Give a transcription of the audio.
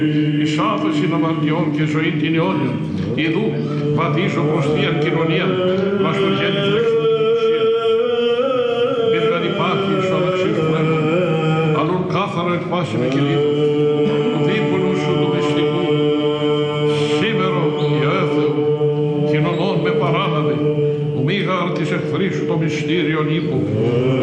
Εις άφεσιν αμαρτιών και ζωήν την αιώνιον, ιδού βαδίζω προς Θείαν κοινωνίαν, μας του γέννης Χριστού την ουσία. Μη δηλαδή πάθη εις αδερσής πνεύμα, αλλον κάθαρο εκ πάση με κυλίδου, του δίπολου σου του μυστικού, σήμερο Ιέθεου, κοινωνών με παράλαβε, ου μη γάρ της εχθρής σου το μυστήριον ύπου,